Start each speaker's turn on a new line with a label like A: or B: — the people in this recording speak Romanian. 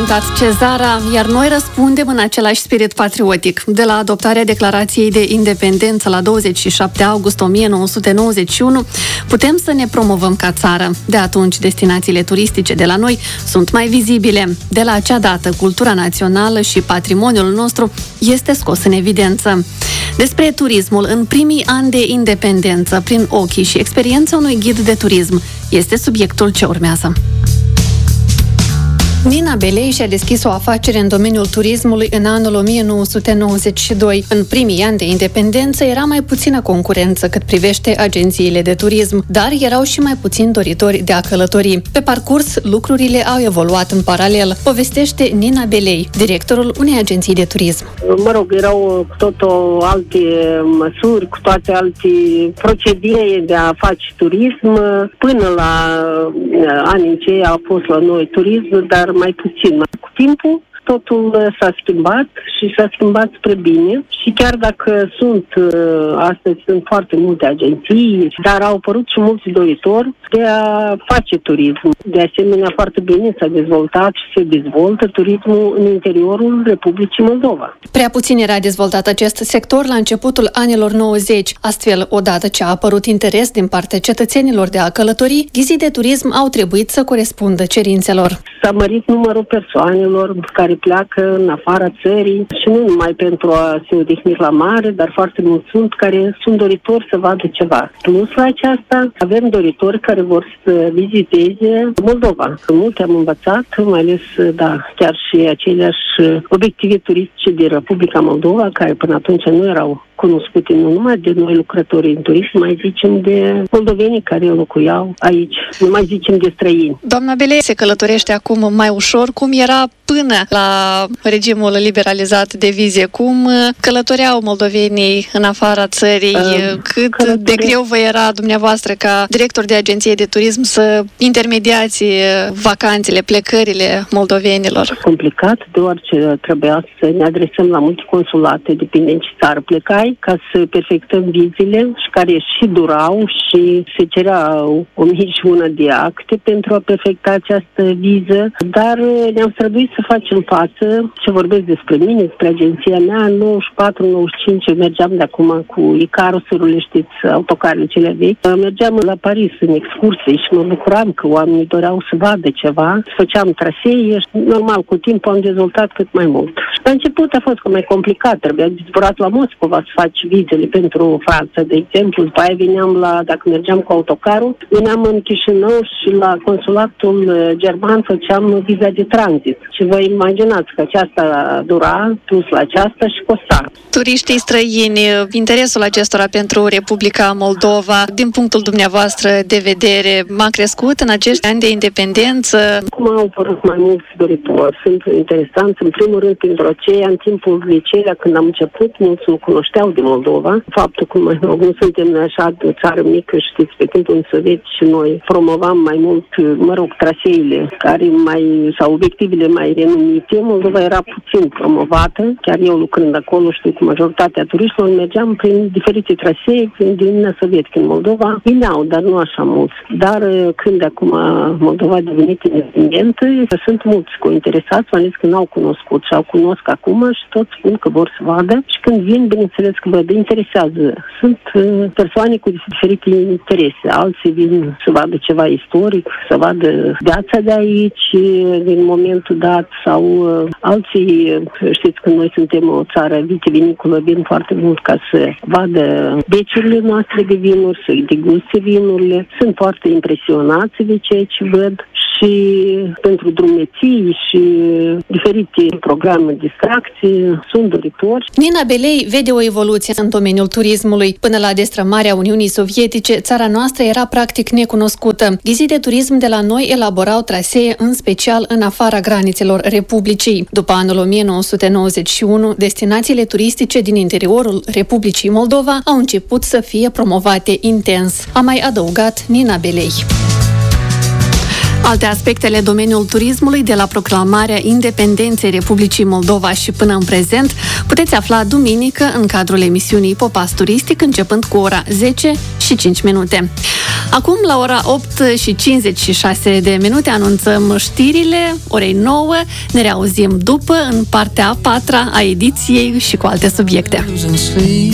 A: cântat Cezara, iar noi răspundem în același spirit patriotic. De la adoptarea Declarației de Independență la 27 august 1991, putem să ne promovăm ca țară. De atunci, destinațiile turistice de la noi sunt mai vizibile. De la acea dată, cultura națională și patrimoniul nostru este scos în evidență. Despre turismul în primii ani de independență, prin ochii și experiența unui ghid de turism, este subiectul ce urmează. Nina Belei și-a deschis o afacere în domeniul turismului în anul 1992. În primii ani de independență era mai puțină concurență cât privește agențiile de turism, dar erau și mai puțini doritori de a călători. Pe parcurs, lucrurile au evoluat în paralel, povestește Nina Belei, directorul unei agenții de turism.
B: Erau alte măsuri, cu toate alte procedee de a face turism. Până la anii aceia a fost la noi turism, dar mai puțin. Cu timpul totul s-a schimbat și s-a schimbat spre bine și chiar dacă astăzi sunt foarte multe agenții, dar au apărut și mulți doritori de a face turism. De asemenea, foarte bine s-a dezvoltat și se dezvoltă turismul în interiorul Republicii Moldova.
A: Prea puțin era dezvoltat acest sector la începutul anilor 90. Astfel, odată ce a apărut interes din partea cetățenilor de a călători, ghizii de turism au trebuit să corespundă cerințelor.
B: S-a mărit numărul persoanelor care pleacă în afara țării și nu numai pentru a se odihni la mare, dar foarte mulți care sunt doritori să vadă ceva. Plus la aceasta, avem doritori care vor să viziteze Moldova. Multe am învățat, mai ales, chiar și aceleași obiective turistice din Republica Moldova, care până atunci nu erau cunoscute nu numai de noi lucrătorii în turism, mai zicem de moldovenii care locuiau aici, nu mai zicem de străini.
A: Doamna Belei, se călătorește acum mai ușor, cum era până la regimul liberalizat de vize? Cum călătoreau moldovenii în afara țării? Cât de greu vă era dumneavoastră ca director de agenție de turism să intermediați vacanțele, plecările moldovenilor?
B: Complicat, deoarece trebuia să ne adresăm la multe consulate, depinde în ce țară plecai, ca să perfectăm vizele și care și durau și se cerea o mie și una de acte pentru a perfecta această viză, dar ne-am străduit să facem față. Ce vorbesc despre mine, despre agenția mea, 94-95 mergeam de acum cu Icarusurile, știți, autocarele cele vechi. Mergeam la Paris în excursie și mă bucuram că oamenii doreau să vadă ceva. Făceam trasee și normal, cu timpul am dezvoltat cât mai mult. La început a fost mai complicat, trebuia zburat la Moscova să faci vizele pentru Franța, de exemplu. După aia dacă mergeam cu autocarul, veneam în Chișinău și la consulatul german făceam viza de tranzit. Și vă imaginați că aceasta dura, plus la aceasta și costa.
A: Turiștii străini, interesul acestora pentru Republica Moldova, din punctul dumneavoastră de vedere, a crescut în acești ani de independență?
B: Cum au apărut mai mulți doritori, sunt interesanți, în primul rând pentru aceea, în timpul liceilor, când am început, mulți nu cunoșteau de Moldova. Faptul că nu suntem așa de o țară mică, știți, pe timpul soviet și noi promovam mai mult, traseile sau obiectivele mai renumite. Moldova era puțin promovată, chiar eu lucrând acolo, știu, cu majoritatea turiștilor, mergeam prin diferite trasee din Uniunea Sovietică în Moldova. Vineau, dar nu așa mulți. Dar când acum Moldova a devenit independentă, sunt mulți interesați, mai ales că n-au cunoscut și au cunosc acum și toți spun că vor să vadă și când vin, bineînțeles că vă interesează. Sunt persoane cu diferite interese. Alții vin să vadă ceva istoric, să vadă viața de aici din momentul dat sau alții, știți că noi suntem o țară vitivinicolă, vin foarte mult ca să vadă beciurile noastre de vinuri, să deguste vinurile. Sunt foarte impresionați de ceea ce văd și pentru drumeții și diferite programe de distracție sunt doritori.
A: Nina Belei vede o evoluție în domeniul turismului. Până la destrămarea Uniunii Sovietice, țara noastră era practic necunoscută. Ghizii de turism de la noi elaborau trasee în special în afara granițelor Republicii. După anul 1991, destinațiile turistice din interiorul Republicii Moldova au început să fie promovate intens. A mai adăugat Nina Belei. Alte aspecte ale domeniului turismului de la proclamarea independenței Republicii Moldova și până în prezent puteți afla duminică în cadrul emisiunii Popas Turistic, începând cu ora 10:05. Acum, la ora 8:56 anunțăm știrile orei 9. Ne reauzim după în partea a patra a ediției și cu alte subiecte.